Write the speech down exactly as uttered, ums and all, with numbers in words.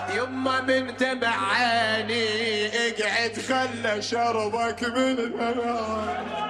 يما من دمع عيني اقعد خلى شربك من الهنا.